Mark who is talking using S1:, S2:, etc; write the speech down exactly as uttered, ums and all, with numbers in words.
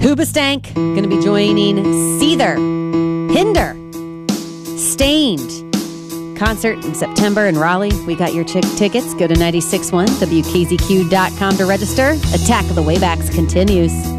S1: Hoobastank going to be joining Seether, Hinder, Stained. Concert in September in Raleigh. We got your chick tickets. Go to nine six one W K Z Q dot com to register. Attack of the Waybacks continues.